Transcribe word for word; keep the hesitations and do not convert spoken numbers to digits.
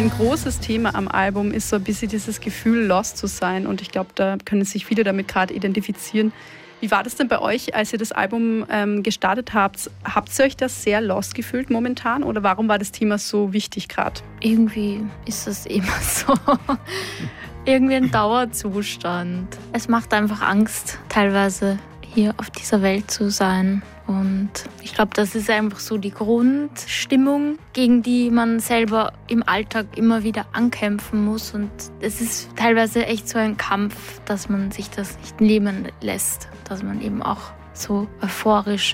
Ein großes Thema am Album ist so ein bisschen dieses Gefühl, lost zu sein. Und ich glaube, da können sich viele damit gerade identifizieren. Wie war das denn bei euch, als ihr das Album ähm, gestartet habt? Habt ihr euch das sehr lost gefühlt momentan? Oder warum war das Thema so wichtig gerade? Irgendwie ist es immer so. Irgendwie ein Dauerzustand. Es macht einfach Angst, teilweise hier auf dieser Welt zu sein. Und ich glaube, das ist einfach so die Grundstimmung, gegen die man selber im Alltag immer wieder ankämpfen muss. Und es ist teilweise echt so ein Kampf, dass man sich das nicht nehmen lässt. Dass man eben auch so euphorisch